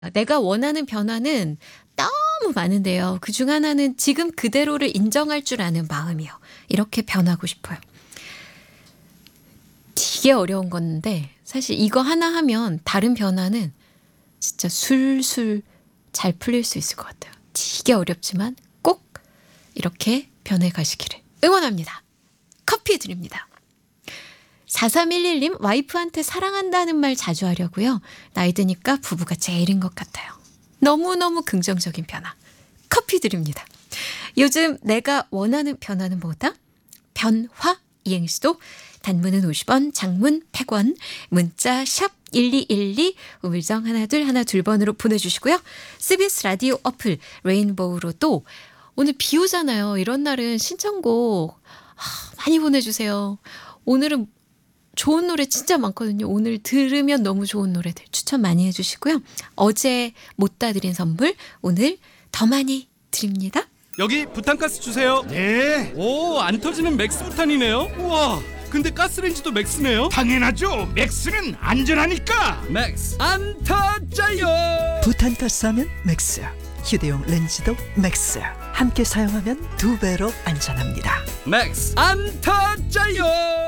내가 원하는 변화는 너무 많은데요. 그중 하나는 지금 그대로를 인정할 줄 아는 마음이요. 이렇게 변하고 싶어요. 되게 어려운 건데 사실 이거 하나 하면 다른 변화는 진짜 술술 잘 풀릴 수 있을 것 같아요. 되게 어렵지만 꼭 이렇게 변해 가시기를 응원합니다. 커피 드립니다. 4311님, 와이프한테 사랑한다는 말 자주 하려고요. 나이 드니까 부부가 제일인 것 같아요. 너무너무 긍정적인 변화. 커피 드립니다. 요즘 내가 원하는 변화는 뭐다? 변화 이행시도 단문은 50원, 장문 100원, 문자 샵 1212, 우물정 하나 둘 번으로 보내주시고요. CBS 라디오 어플 레인보우로도 오늘 비 오잖아요. 이런 날은 신청곡 많이 보내주세요. 오늘은 좋은 노래 진짜 많거든요. 오늘 들으면 너무 좋은 노래들 추천 많이 해주시고요. 어제 못 따드린 선물 오늘 더 많이 드립니다. 여기 부탄가스 주세요. 네, 오, 안 터지는 맥스 부탄이네요. 우와, 근데 가스레인지도 맥스네요. 당연하죠. 맥스는 안전하니까. 맥스 안 터져요. 부탄가스 하면 맥스, 휴대용 렌즈도 맥스. 함께 사용하면 2배로 안전합니다. 맥스 안 터져요.